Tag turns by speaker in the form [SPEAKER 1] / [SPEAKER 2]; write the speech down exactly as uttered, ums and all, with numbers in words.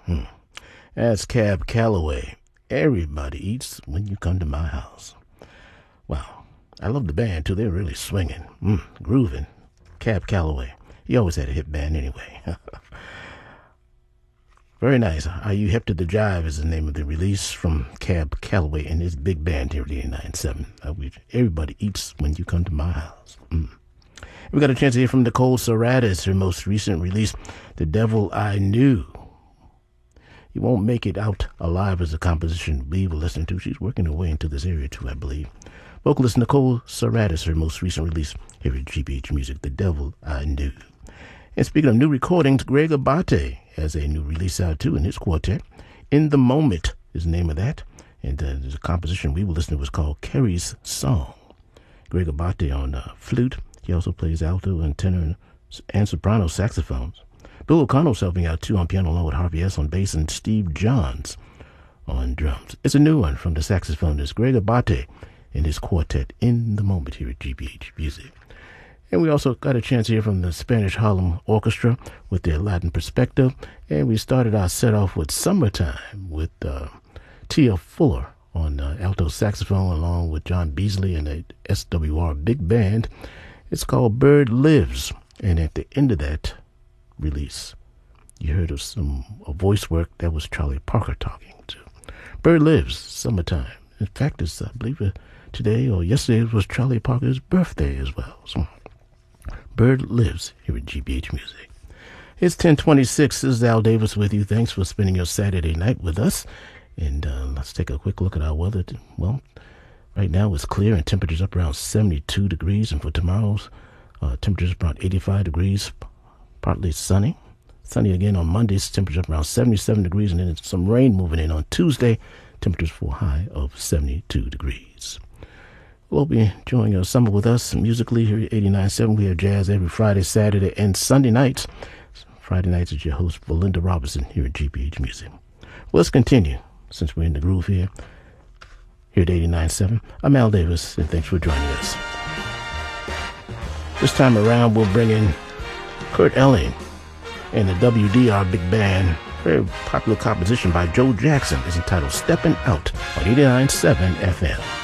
[SPEAKER 1] Hmm. That's Cab Calloway. Everybody eats when you come to my house. Wow. I love the band, too. They're really swinging, mm, grooving. Cab Calloway. He always had a hip band anyway. Very nice. Are You Hip to the Jive is the name of the release from Cab Calloway and his big band here at eighty-nine point seven. Everybody eats when you come to my house. Mm. We got a chance to hear from Nicole Serratis, her most recent release, The Devil I Knew. You Won't Make It Out Alive is a composition we were listening to. She's working her way into this area too, I believe. Vocalist Nicole Serratis, her most recent release here at G B H Music, The Devil I Knew. And speaking of new recordings, Greg Abate has a new release out too in his quartet. In the Moment is the name of that. And uh, there's a composition we were listening to was called Carrie's Song. Greg Abate on uh, flute. He also plays alto and tenor and soprano saxophones. Bill O'Connell's helping out too on piano along with Harvey S. on bass and Steve Johns on drums. It's a new one from the saxophonist Greg Abate and his quartet In the Moment here at G B H Music. And we also got a chance to hear from the Spanish Harlem Orchestra with their Latin perspective. And we started our set off with Summertime with uh, Tia Fuller on uh, alto saxophone along with John Beasley and the S W R Big Band. It's called Bird Lives. And at the end of that release, you heard of some a voice work that was Charlie Parker talking to. Bird Lives, Summertime. In fact, it's, I believe it, today or yesterday was Charlie Parker's birthday as well. So Bird Lives here at G B H Music. It's ten twenty-six. This is Al Davis with you. Thanks for spending your Saturday night with us. And uh, let's take a quick look at our weather. Well, right now it's clear and temperatures up around seventy-two degrees. And for tomorrow's uh, temperatures around eighty-five degrees, partly sunny. Sunny again on Mondays, temperatures up around seventy-seven degrees. And then some rain moving in on Tuesday, temperatures for a high of seventy-two degrees. We'll be enjoying your summer with us musically here at eighty-nine point seven. We have jazz every Friday, Saturday, and Sunday nights. Friday nights is your host, Belinda Robinson, here at G B H Music. Well, let's continue, since we're in the groove here, here at eighty-nine point seven. I'm Al Davis, and thanks for joining us. This time around, we'll bring in Kurt Elling and the W D R Big Band. Very popular composition by Joe Jackson is entitled Steppin' Out on eighty-nine point seven F M.